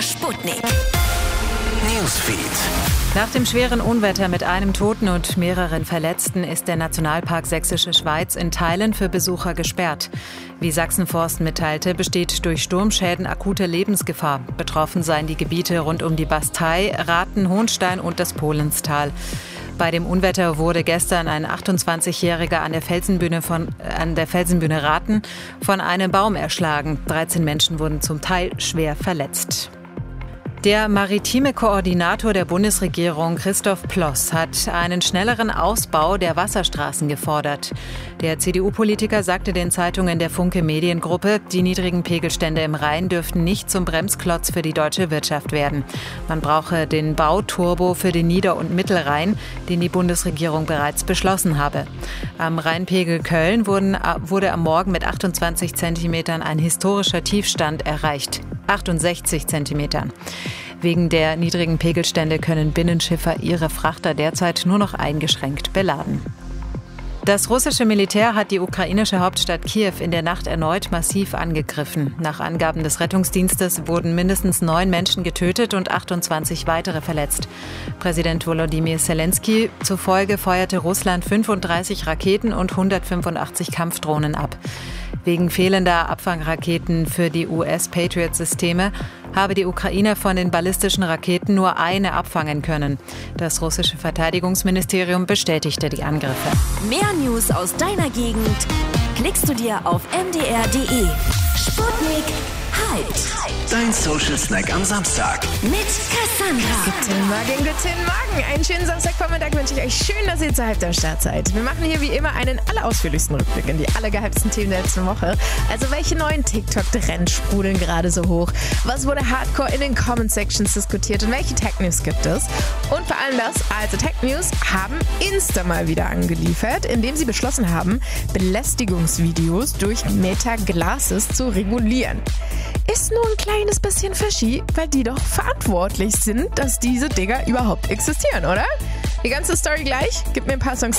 Sputnik Newsfeed. Nach dem schweren Unwetter mit einem Toten und mehreren Verletzten ist der Nationalpark Sächsische Schweiz in Teilen für Besucher gesperrt. Wie Sachsenforst mitteilte, besteht durch Sturmschäden akute Lebensgefahr. Betroffen seien die Gebiete rund um die Bastei, Rathen, Hohnstein und das Polenstal. Bei dem Unwetter wurde gestern ein 28-Jähriger an der Felsenbühne Rathen von einem Baum erschlagen. 13 Menschen wurden zum Teil schwer verletzt. Der maritime Koordinator der Bundesregierung, Christoph Ploss, hat einen schnelleren Ausbau der Wasserstraßen gefordert. Der CDU-Politiker sagte den Zeitungen der Funke Mediengruppe, die niedrigen Pegelstände im Rhein dürften nicht zum Bremsklotz für die deutsche Wirtschaft werden. Man brauche den Bauturbo für den Nieder- und Mittelrhein, den die Bundesregierung bereits beschlossen habe. Am Rheinpegel Köln wurde am Morgen mit 28 Zentimetern ein historischer Tiefstand erreicht. 68 Zentimetern. Wegen der niedrigen Pegelstände können Binnenschiffer ihre Frachter derzeit nur noch eingeschränkt beladen. Das russische Militär hat die ukrainische Hauptstadt Kiew in der Nacht erneut massiv angegriffen. Nach Angaben des Rettungsdienstes wurden mindestens 9 Menschen getötet und 28 weitere verletzt. Präsident Volodymyr Zelensky zufolge feuerte Russland 35 Raketen und 185 Kampfdrohnen ab. Wegen fehlender Abfangraketen für die US-Patriot-Systeme habe die Ukraine von den ballistischen Raketen nur eine abfangen können. Das russische Verteidigungsministerium bestätigte die Angriffe. Mehr News aus deiner Gegend klickst du dir auf mdr.de. Sputnik Halt! Dein Social Snack am Samstag. Mit Cassandra. Guten Morgen. Einen schönen Samstagvormittag wünsche ich euch. Schön, dass ihr zur Halbzeit seid. Wir machen hier wie immer einen allerausführlichsten Rückblick in die allergehyptesten Themen der letzten Woche. Also welche neuen TikTok-Trends sprudeln gerade so hoch? Was wurde hardcore in den Comment-Sections diskutiert und welche Tech-News gibt es? Und vor allem das, also Tech-News haben Insta mal wieder angeliefert, indem sie beschlossen haben, Belästigungsvideos durch Meta-Glasses zu regulieren. Ist nur ein kleines bisschen fishy, weil die doch verantwortlich sind, dass diese Dinger überhaupt existieren, oder? Die ganze Story gleich. Gib mir ein paar Songs